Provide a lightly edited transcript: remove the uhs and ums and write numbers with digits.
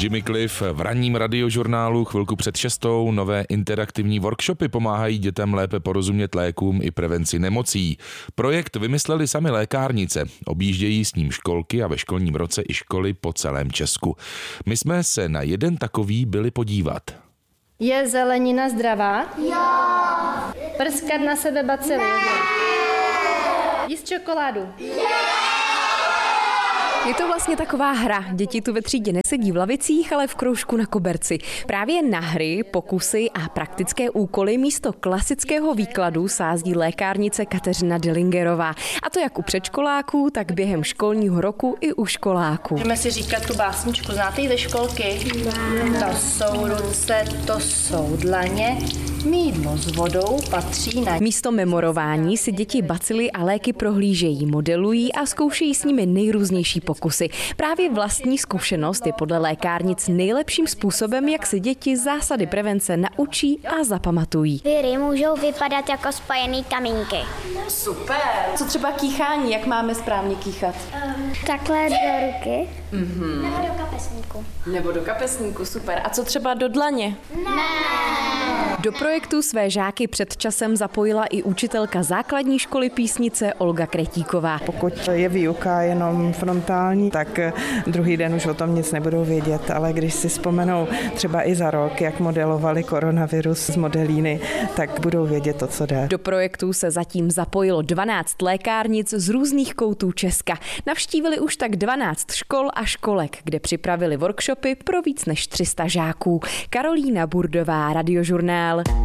Jimmy Cliff v ranním radiožurnálu chvilku před 6:00. Nové interaktivní workshopy pomáhají dětem lépe porozumět lékům i prevenci nemocí. Projekt vymysleli sami lékárnice. Objíždějí s ním školky a ve školním roce i školy po celém Česku. My jsme se na jeden takový byli podívat. Je zelenina zdravá? Jo. Prskat na sebe bacily? Jíst čokoládu? Je to vlastně taková hra. Děti tu ve třídě nesedí v lavicích, ale v kroužku na koberci. Právě na hry, pokusy a praktické úkoly místo klasického výkladu sází lékárnice Kateřina Dillingerová. A to jak u předškoláků, tak během školního roku i u školáků. Můžeme si říkat tu básničku. Znáte ji ze školky? To jsou ruce, to jsou dlaně, mýdlo s vodou patří na... Místo memorování si děti bacily a léky prohlížejí, modelují a zkoušejí s nimi nejrůznější pokusy. Právě vlastní zkušenost je podle lékárnic nejlepším způsobem, jak se děti zásady prevence naučí a zapamatují. Viry můžou vypadat jako spojený kamínky. Super. Co třeba kýchání, jak máme správně kýchat? Takhle do ruky. Nebo do kapesníku. Nebo do kapesníku, super. A co třeba do dlaně? Ne. Do projektu své žáky před časem zapojila i učitelka základní školy Písnice Olga Kretíková. Pokud je výuka jenom frontální, tak druhý den už o tom nic nebudou vědět, ale když si vzpomenou třeba i za rok, jak modelovali koronavirus z modelíny, tak budou vědět to, co jde. Do projektu se zatím zapojilo 12 lékárnic z různých koutů Česka. Navštívili už tak 12 škol a školek, kde připravili workshopy pro víc než 300 žáků. Karolína Burdová, Radiožurnál.